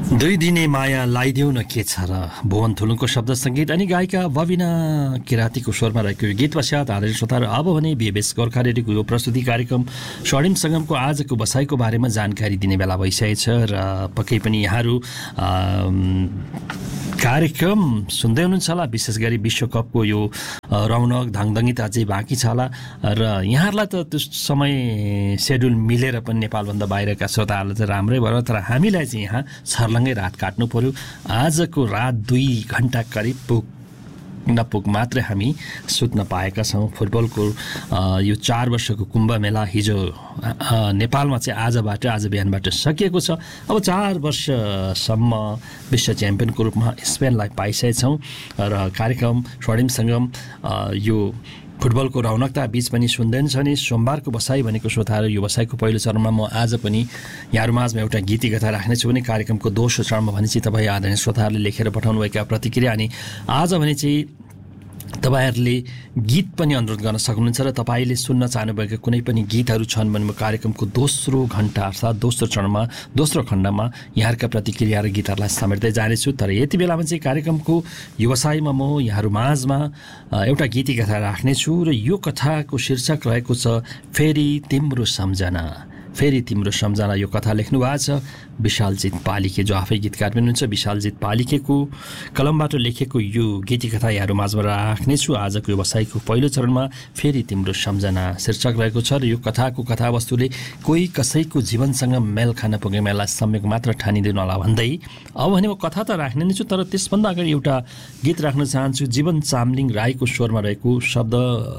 दुई दिने माया लाइदेऊ न के छ र भुवन थुलुङको शब्द सङ्गीत अनि गायिका बबिना किरातीको स्वरमा रहेको यो गीत पश्चात आदरणीय श्रोताहरू अब भने बीएबीएस गोर्खा रेडियोको यो प्रस्तुति कार्यक्रम स्वर्णिम सङ्गमको आजको बसाइको बारेमा जानकारी दिने बेला भइसकेको छ र पक्कै पनि यहाँहरू कार्यक्रम सुन्दै हुनुहुन्छ होला। विशेष गरी विश्वकपको यो रौनक धाङधङ्गिता चाहिँ बाँकी छ होला र यहाँहरूलाई त त्यो समय सेड्युल मिलेर पनि नेपालभन्दा बाहिरका श्रोताहरूलाई चाहिँ राम्रै भयो, तर हामीलाई चाहिँ यहाँ छर्लङ्गै रात काट्नु पर्यो। आजको रात 2 घन्टा करिब नपुग मात्रै हामी सुत्न पाएका छौँ। फुटबलको यो 4 वर्षको कुम्भ मेला हिजो नेपालमा चाहिँ आज बिहानबाट सकिएको छ। अब 4 वर्षसम्म विश्व च्याम्पियनको रूपमा स्पेनलाई पाइसकेछौँ र कार्यक्रम स्वर्णिम सङ्गम यो फुटबलको रौनकता बीच पनि सुन्दैन छ नि। सोमबारको बसाइ भनेको श्रोताहरू यो बसाइको पहिलो चरणमा म आज पनि यहाँहरू माझमा एउटा गीती कथा राख्नेछु भने कार्यक्रमको दोस्रो चरणमा भने चाहिँ तपाईँ आदरणीय श्रोताहरूले लेखेर पठाउनुभएका प्रतिक्रिया अनि आज भने चाहिँ तपाईँहरूले गीत पनि अनुरोध गर्न सक्नुहुन्छ र तपाईँले सुन्न चाहनुभएका कुनै पनि गीतहरू छन् भने म कार्यक्रमको दोस्रो घन्टा अर्थात् दोस्रो चरणमा दोस्रो खण्डमा यहाँहरूका प्रतिक्रिया र गीतहरूलाई समेट्दै जानेछु। तर यति बेलामा चाहिँ कार्यक्रमको व्यवसायमा म यहाँहरू माझमा एउटा गीती कथा राख्नेछु र यो कथाको शीर्षक रहेको छ फेरि तिम्रो सम्झना। फेरि तिम्रो सम्झना यो कथा लेख्नु भएको छ विशालजित पालिके, जो आफै गीतकार पनि हुनुहुन्छ। विशालजित पालिकेको कलमबाट लेखेको यो गीती कथा यहाँहरू माझमा राख्नेछु। आजको व्यवसायको पहिलो चरणमा फेरि तिम्रो सम्झना शीर्षक रहेको छ र यो कथाको कथावस्तुले कोही कसैको जीवनसँग मेल खान पुगेमा यसलाई सम्यक मात्र ठानिदिनु होला भन्दै अब भने म कथा त राख्ने नै छु, तर त्यसभन्दा अगाडि एउटा गीत राख्न चाहन्छु। जीवन चामलिङ राईको स्वरमा रहेको शब्द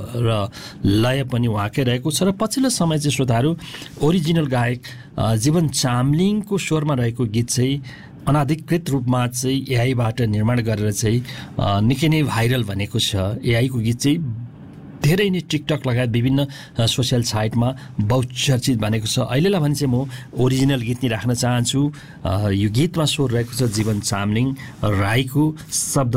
र लय पनि उहाँकै रहेको छ र पछिल्लो समय चाहिँ श्रोताहरू ओरिजिनल गायक जीवन चामलिङको स्वरमा रहेको गीत चाहिँ अनाधिकृत रूपमा चाहिँ एआईबाट निर्माण गरेर चाहिँ निकै नै भाइरल भनेको छ। एआईको गीत चाहिँ धेरै नै टिकटक लगायत विभिन्न सोसियल साइटमा बहुचर्चित भनेको छ। अहिलेलाई भने चाहिँ म ओरिजिनल गीत नै राख्न चाहन्छु। यो गीतमा स्वर रहेको छ जीवन चामलिङ राईको, शब्द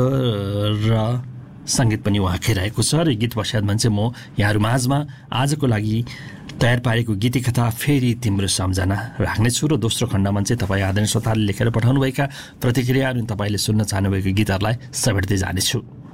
र सङ्गीत पनि उहाँकै रहेको छ र गीत पश्चात भने चाहिँ म यहाँहरू माझमा आजको लागि तयार पारेको गीती कथा फेरि तिम्रो सम्झना राख्नेछु र दोस्रो खण्डमा चाहिँ तपाईँ आदरणीय श्रोताले लेखेर पठाउनुभएका प्रतिक्रियाहरू तपाईँले सुन्न चाहनुभएको गीतहरूलाई समेट्दै जानेछु।